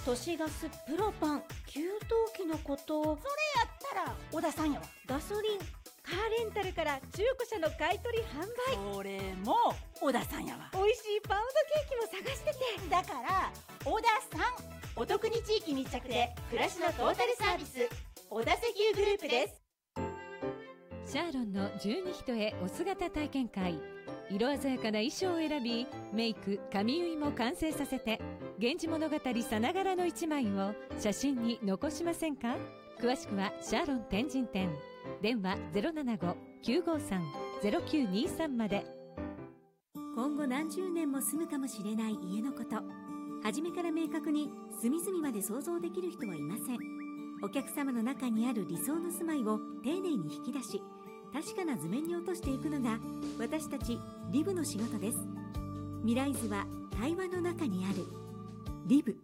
都市ガス、プロパン、給湯器のこと。 それやったら小田さんやわ。 ガソリン、カーレンタルから中古車の買い取り販売。 それも小田さんやわ。 美味しいパウンドケーキも探してて。 だから小田さん、お得に地域密着で暮らしのトータルサービス、小田石油グループです。 シャーロンの十二人へお姿体験会。色鮮やかな衣装を選び、メイク、髪結いも完成させて、源氏物語さながらの一枚を写真に残しませんか？詳しくはシャーロン天神店、電話 075-953-0923 まで。 今後何十年も住むかもしれない家のこと、初めから明確に隅々まで想像できる人はいません。お客様の中にある理想の住まいを丁寧に引き出し、確かな図面に落としていくのが私たちリブの仕事です。未来図は対話の中にある。リブ。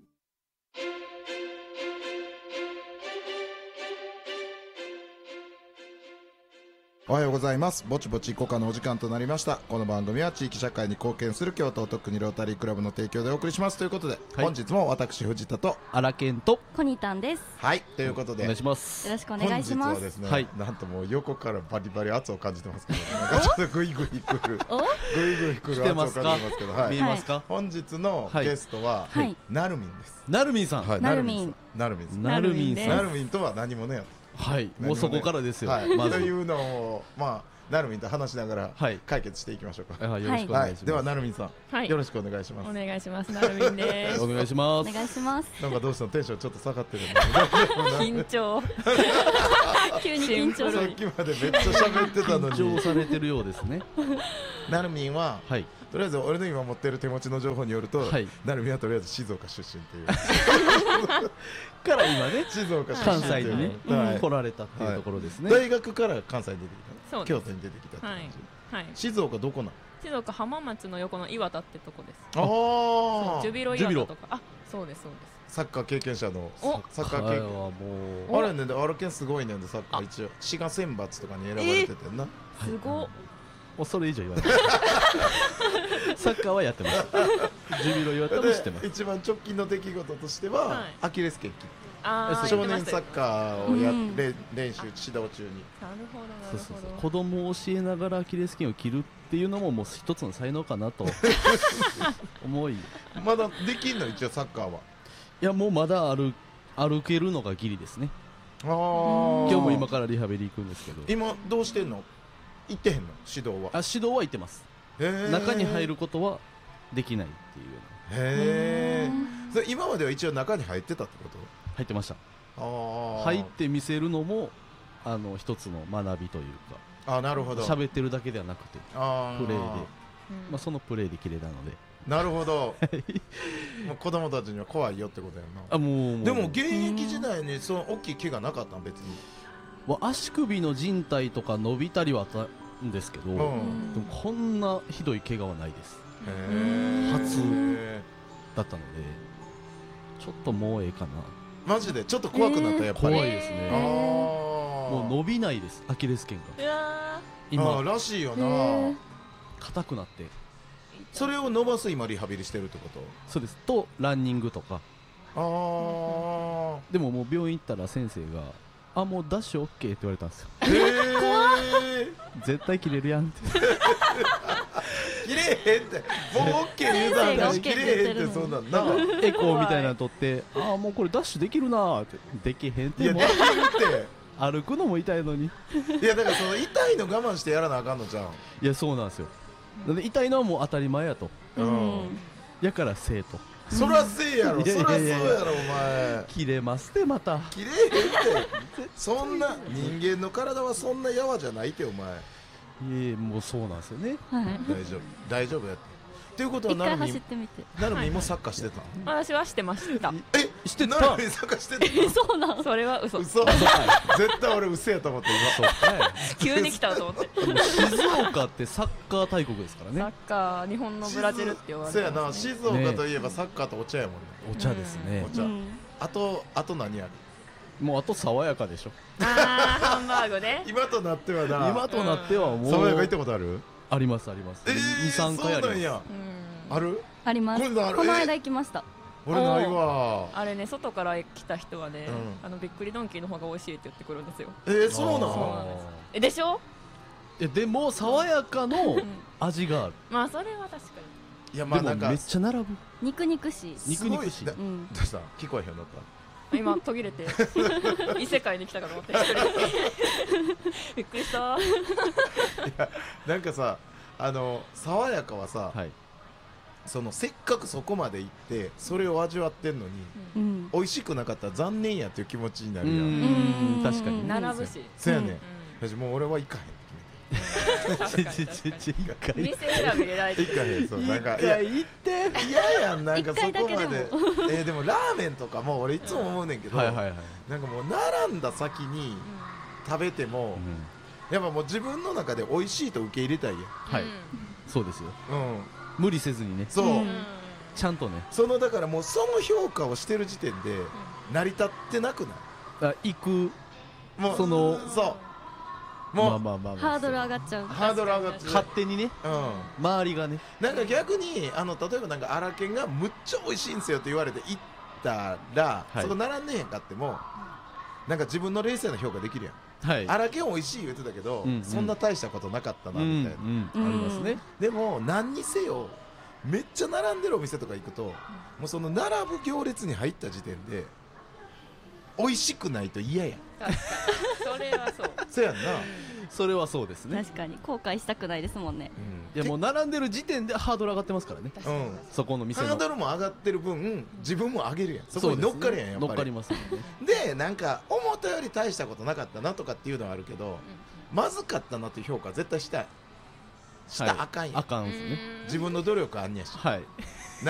おはようございます。ぼちぼちコカのお時間となりました。この番組は地域社会に貢献する京都特にロータリークラブの提供でお送りしますということで、はい、本日も私藤田と荒健とコニタンです。 はい、ということでお願いします。 よろしくお願いします。 本日はですね、 はい、 なんともう横からバリバリ圧を感じてますけど、なんかちょっとグイグイ来るグイグイ来る圧を感じてますけど、はい、 見えますか？ 本日のゲストは、 はい、 なるみんです。 なるみんさん、 はい、 なるみんなるみんさん、 なるみんさん、 なるみんとは何もね、 はい、もうそこからですよ、 はい、 まずというのをまあなるみんと話しながら解決していきましょうか。 はい、よろしくお願いします。 ではなるみんさん、 はい、 よろししくお願いします。 お願いします。なるみんです。 お願いします。 お願いします。 なんかどうしたの、テンションちょっと下がってる緊張急に緊張。 さっきまでめっちゃ喋ってたのに緊張されてるようですね。 なるみんは、 はい、 とりあえず俺の今持ってる手持ちの情報によると、 はい、 なるみんはとりあえず静岡出身っていうから今ね、 静岡出身関西にね、 はい、 来られたっていうところですね。 大学から関西に出てきた、京都に出てきたって感じ、 はいはい、 静岡どこなの？ 静岡浜松の横の岩田ってとこです。 ああ、ジュビロ岩田とか、あ、そうですそうです。 サッカー経験者のサッカー経験もうあれね、あれけんすごいねんで、サッカー一応滋賀選抜とかに選ばれててんな。 すごっ。 もうそれ以上言わないサッカーはやってますジュビロ岩田も知ってます。 一番直近の出来事としては、はい、アキレス腱切った少年サッカーを練習指導中に。 なるほどなるほど。 そう子供を教えながらアキレス腱を切るっていうのももう一つの才能かなと思いまだできんの？一応サッカーは。 いやもうまだ歩けるのがギリですね。今日も今からリハビリ行くんですけど。 今どうしてんの？行ってへんの？指導は。 指導は行ってます。中に入ることはできないっていう。 へえ。今までは一応中に入ってたってこと？ 入ってました。入って見せるのも一つの学びというか。 なるほど。 喋ってるだけではなくてプレーで、まあそのプレーできれたので。 なるほどもう子供たちには怖いよってことやな。 もうでも現役時代にその大きい怪我なかったん？別に足首の靭帯とか伸びたりはあったんですけど、でもこんなひどい怪我はないです。初だったのでちょっともうええかな。 マジでちょっと怖くなった？やっぱり怖いですね。もう伸びないです、アキレス腱が。 今らしいよな。 硬くなって、 それを伸ばす今リハビリしてるってこと？ そうです。とランニングとか。でももう病院行ったら先生がもうダッシュ OK って言われたんですよ。絶対切れるやんって切れへんってもう OK 言うたんだし、切れへんって。そうなんだ。 エコーみたいなの取ってもうこれダッシュできるなーって。できへんって。 いやできるって歩くのも痛いのに。 いやだからその痛いの我慢してやらなあかんのじゃん。 いやそうなんですよ。で痛いのはもう当たり前やと。やからせえと。 そらせえやろ、そらそうやろお前。 切れますってまた。 切れへんってそんな人間の体はそんなやわじゃないってお前。 いえもうそうなんですよね。 大丈夫やって。っていうことはなるみもサッカーしてた？ 私はしてました。 してた？なるみサッカーしてた？ そうなん？それは嘘。 絶対俺嘘やと思って今。急に来たと思って。 静岡ってサッカー大国ですからね。 サッカー日本のブラジルって言われてますね。 そうやな、静岡といえばサッカーとお茶やもんね。 お茶ですね。 お茶。あと何やる？ もうあと爽やかでしょ。 ハンバーグで。 今となってはもう。 爽やか行ったことある？ ありますあります。2、3回あります。 ある？ あります。この間行きました。 俺ないわ。 あれね、外から来た人はね、びっくりドンキーの方が美味しいって言ってくるんですよ。 そうなの？ そうなんです。でしょ？ でも爽やかの味がある。 まあそれは確かに。 いや、まあなんかめっちゃ並ぶ。 肉肉しい。 肉肉しい。 どうした？聞こえへんようになった？ 今途切れて異世界に来たかと思ってびっくりした。いや、なんかさ、爽やかはさ、せっかくそこまで行ってそれを味わってんのに、美味しくなかったら残念やっていう気持ちになるやん。 確かに並ぶし。 そうやね。もう俺は行かへんって店選びでない行かへん。そう、なんか行って嫌やん、なんかそこまで。でもラーメンとかも俺いつも思うねんけど、なんかもう並んだ先に食べてもやっぱもう自分の中で美味しいと受け入れたいやん。 はい、そうですよ。無理せずにね。 そう、 ちゃんとね。 だからもうその評価をしてる時点で成り立ってなくない？ 行く、 もうそうもうハードル上がっちゃう。 ハードル上がっちゃう。 勝手にね、周りがね。 なんか逆に例えばなんか荒研がむっちゃ美味しいんですよって言われて行ったら、そこ並んねえへんかってもなんか自分の冷静な評価できるやん。荒研美味しい言ってたけど、そんな大したことなかったなみたいな、 ありますね。 でも何にせよめっちゃ並んでるお店とか行くと、もうその並ぶ行列に入った時点で美味しくないと嫌やん。 確かにそれはそう。 そうやんな。 それはそうですね。 確かに後悔したくないですもんね。 いやもう並んでる時点でハードル上がってますからね。そこの店のハードルも上がってる分自分も上げるやん。そこに乗っかるやん。やっぱり乗っかりますよね。 でなんか思ったより大したことなかったなとかっていうのはあるけど、まずかったなっていう評価は絶対したらあかんやん。 あかんですね。 自分の努力あんねやし。